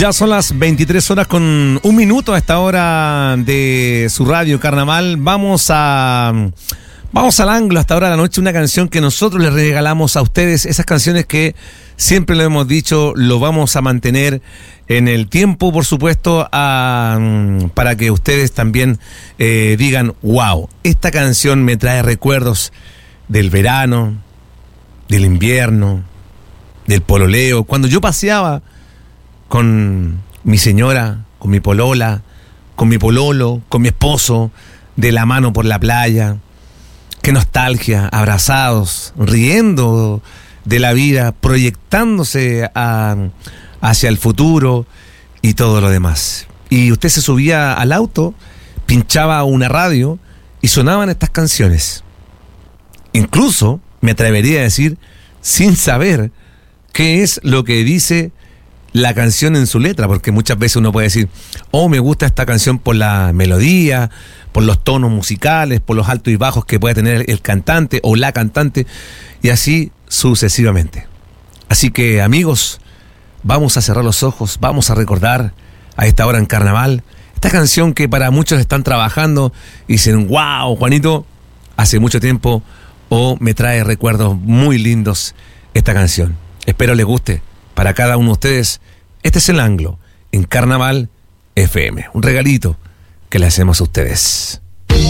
Ya son las 23 horas con un minuto a esta hora de su radio Carnaval. Vamos al ángulo hasta ahora de la noche, una canción que nosotros les regalamos a ustedes, esas canciones que siempre lo hemos dicho, lo vamos a mantener en el tiempo, por supuesto, para que ustedes también digan, wow, esta canción me trae recuerdos del verano, del invierno, del pololeo, cuando yo paseaba con mi señora, con mi polola, con mi pololo, con mi esposo, de la mano por la playa. Qué nostalgia, abrazados, riendo de la vida, proyectándose hacia el futuro y todo lo demás. Y usted se subía al auto, pinchaba una radio y sonaban estas canciones. Incluso, me atrevería a decir, sin saber qué es lo que dice la canción en su letra, porque muchas veces uno puede decir, oh, me gusta esta canción por la melodía, por los tonos musicales, por los altos y bajos que puede tener el cantante o la cantante, y así sucesivamente. Así que, amigos, vamos a cerrar los ojos, vamos a recordar a esta hora en Carnaval esta canción que para muchos están trabajando y dicen, wow, Juanito, hace mucho tiempo, o me trae recuerdos muy lindos esta canción. Espero les guste. Para cada uno de ustedes, este es el ángulo en Carnaval FM. Un regalito que le hacemos a ustedes.